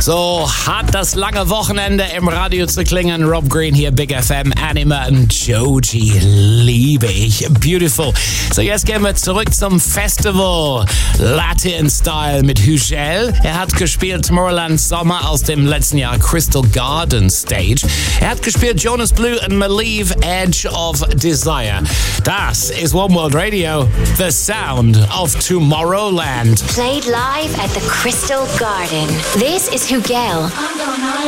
So hat das lange Wochenende im Radio zu klingen. Rob Green hier, Big FM, Anima und Joji, liebe ich. Beautiful. So, jetzt gehen wir zurück zum Festival. Latin Style mit Hugel. Er hat gespielt Tomorrowland Sommer aus dem letzten Jahr Crystal Garden Stage. Er hat gespielt Jonas Blue und Malieve, Edge of Desire. Das ist One World Radio, the sound of Tomorrowland. Played live at the Crystal Garden. This is Hugel.